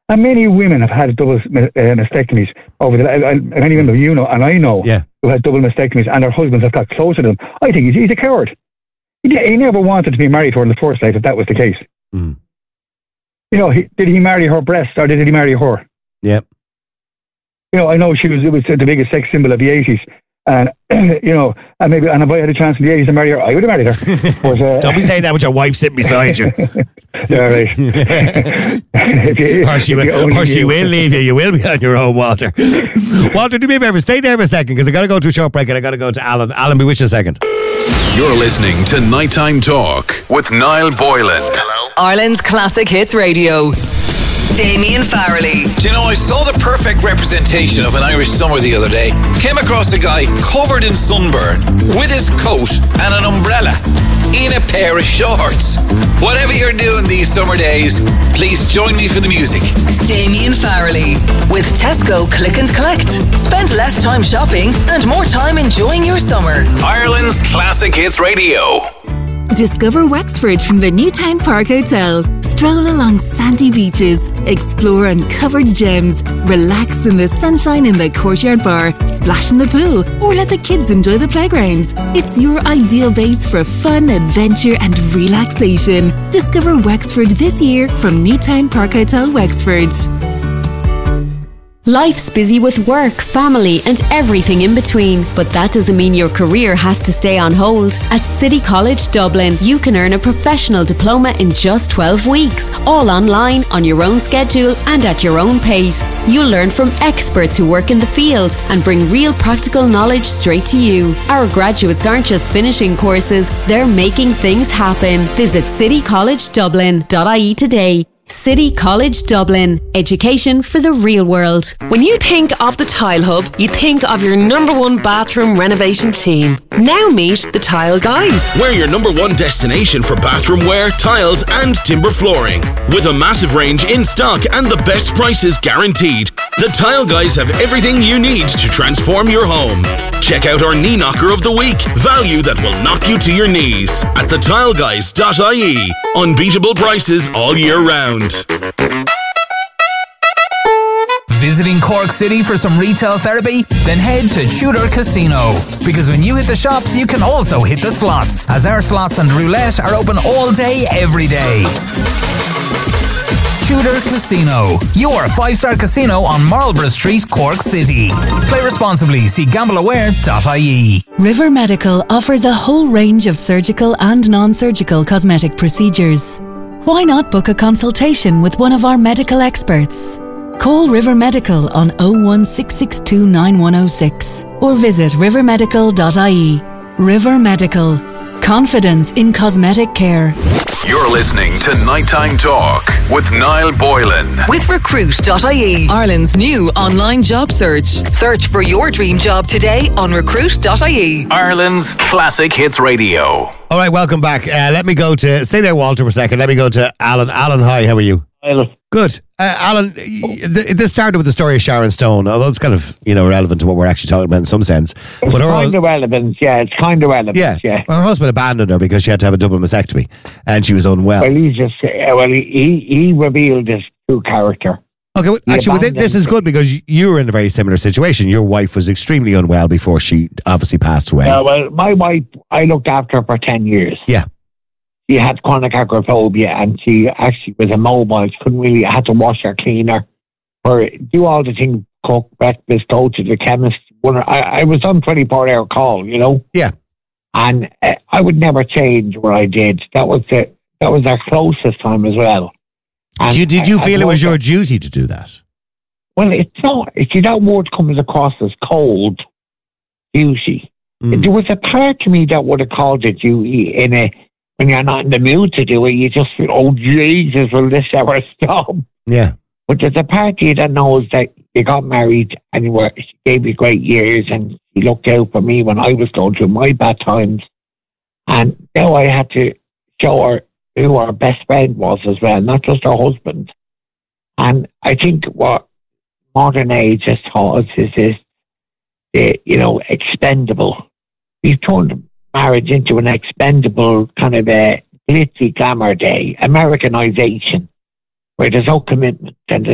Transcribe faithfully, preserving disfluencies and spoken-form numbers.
And many women have had double uh, mastectomies over the. Uh, many women you know, and I know, yeah. who had double mastectomies, and their husbands have got closer to them. I think he's, he's a coward. He, he never wanted to be married to her in the first place. If that was the case, mm. you know, he, did he marry her breast or did he marry her? Yeah. You know, I know she was. It was the biggest sex symbol of the eighties. And, you know, and maybe, and if I had a chance in the eighties to marry her, I would have married her. But, uh, Don't be saying that with your wife sitting beside you. Yeah, right. you, or she, will, or she will leave you. You will be on your own, Walter. Walter, do me a favour. Stay there for a second, because I got to go to a short break and I got to go to Alan. Alan, be with you a second. You're listening to Nighttime Talk with Niall Boylan. Hello. Ireland's Classic Hits Radio. Damien Farrelly. Do you know, I saw the perfect representation of an Irish summer the other day. Came across a guy covered in sunburn with his coat and an umbrella in a pair of shorts. Whatever you're doing these summer days, please join me for the music. Damien Farrelly. With Tesco Click and Collect. Spend less time shopping and more time enjoying your summer. Ireland's Classic Hits Radio. Discover Wexford from the Newtown Park Hotel. Stroll along sandy beaches, explore uncovered gems, relax in the sunshine in the courtyard bar, splash in the pool, or let the kids enjoy the playgrounds. It's your ideal base for fun, adventure and relaxation. Discover Wexford this year from Newtown Park Hotel, Wexford. Life's busy with work, family and everything in between, but that doesn't mean your career has to stay on hold. At City College Dublin, you can earn a professional diploma in just twelve weeks, all online, on your own schedule and at your own pace. You'll learn from experts who work in the field and bring real practical knowledge straight to you. Our graduates aren't just finishing courses, they're making things happen. Visit city college dublin dot I E today. City College Dublin. Education for the real world. When you think of the Tile Hub, you think of your number one bathroom renovation team. Now meet the Tile Guys. We're your number one destination for bathroom wear, tiles and timber flooring. With a massive range in stock and the best prices guaranteed, the Tile Guys have everything you need to transform your home. Check out our knee knocker of the week. Value that will knock you to your knees at the tile guys dot I E. Unbeatable prices all year round. Visiting Cork City for some retail therapy? Then head to Tudor Casino. Because when you hit the shops, you can also hit the slots, as our slots and roulette are open all day, every day. Tudor Casino, your five-star casino on Marlborough Street, Cork City. Play responsibly. See gamble aware dot I E. River Medical offers a whole range of surgical and non-surgical cosmetic procedures. Why not book a consultation with one of our medical experts? Call River Medical on oh one six six two nine one oh six or visit river medical dot I E. River Medical. Confidence in cosmetic care. You're listening to Nighttime Talk with Niall Boylan. With recruit dot I E, Ireland's new online job search. Search for your dream job today on recruit dot I E. Ireland's Classic Hits Radio. All right, welcome back. Uh, let me go to, stay there, Walter, for a second. Let me go to Alan. Alan, hi, how are you? Hello. Good. Uh, Alan, th- this started with the story of Sharon Stone, although it's kind of, you know, relevant to what we're actually talking about in some sense. It's but her kind of relevant, yeah. It's kind of relevant, yeah. yeah. Her husband abandoned her because she had to have a double mastectomy and she was unwell. Well, he just, uh, well, he, he revealed his true character. Okay, well, actually, well, this is good because you were in a very similar situation. Your wife was extremely unwell before she obviously passed away. Uh, well, my wife, I looked after her for ten years. Yeah. She had chronic agoraphobia and she actually was immobile. She couldn't really, I had to wash her, clean her, or do all the things, cook, breakfast, go to the chemist. I, I was on twenty-four hour call, you know? Yeah. And uh, I would never change what I did. That was the, that was our closest time as well. And did you, did you I, feel I it was your that, duty to do that? Well, it's not. You see, that word comes across as cold duty. Mm. There was a part of me that would have called it duty in a, when you're not in the mood to do it, you just feel, oh, Jesus, will this ever stop? Yeah. But there's a part of you that knows that you got married and you were, she gave me great years and she looked out for me when I was going through my bad times. And now I had to show her who our best friend was as well, not just her husband. And I think what modern age has taught us is this, uh, you know, expendable. We've turned marriage into an expendable kind of a glitzy glamour day, Americanization, where there's no commitment and